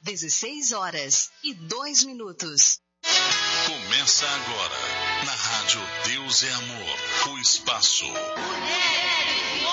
16h02. Começa agora, na Rádio Deus é Amor, o espaço. Mulheres